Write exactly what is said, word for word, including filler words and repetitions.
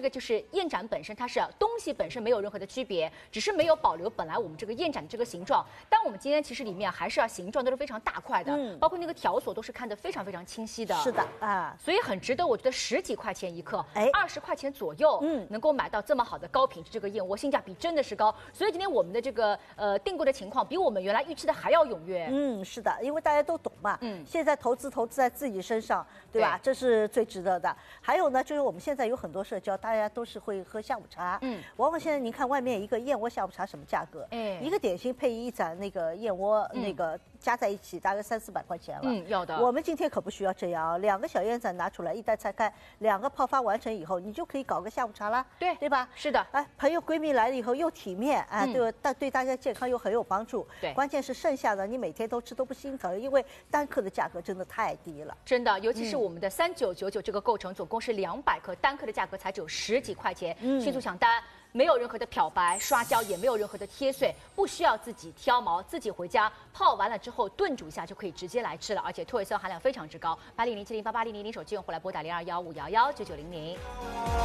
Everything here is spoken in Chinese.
个就是燕盏本身，它是东西本身没有任何的区别，只是没有保留本来我们这个燕盏的这个形状。但我们今天其实里面还是要形状都是非常大块的，嗯，包括那个条索都是看得非常非常清晰的。 是的啊， 所以很值得，我觉得十几块钱一克， 哎， 二十块钱左右， 嗯， 能够买到这么好的高品质这个燕窝，性价比真的是高。所以今天我们的这个呃订购的情况比我们原来预期的还要踊跃。 嗯，是的，因为大家都懂嘛，嗯，现在投资投资在自己身上，对吧？对，这是最值得的。还有呢，就是我们现在有很多社交，大家都是会喝下午茶，嗯，往往现在您看外面一个燕窝下午茶什么价格？哎，一个点心配一盏那个燕窝，嗯、那个加在一起大概三四百块钱了。 嗯，要的。 我们今天可不需要这样，两个小燕盏拿出来，一袋拆开，两个泡发完成以后，你就可以搞个下午茶啦， 对对吧？ 是的。 哎，朋友闺蜜来了以后又体面，哎，嗯、对，但对大家健康又很有帮助。 对， 关键是剩下的你每天都吃都不心疼，因为单克的价格真的太低了。 真的，尤其是我们的三九九九这个构成，总共是两百克，单克的价格才只有十几块钱，嗯，迅速抢单。没有任何的漂白、刷胶，也没有任何的贴碎，不需要自己挑毛，自己回家泡完了之后炖煮一下就可以直接来吃了，而且脱水酸含量非常之高。八零零七零八八零零零手机用户来拨打零二幺五幺幺九九零零。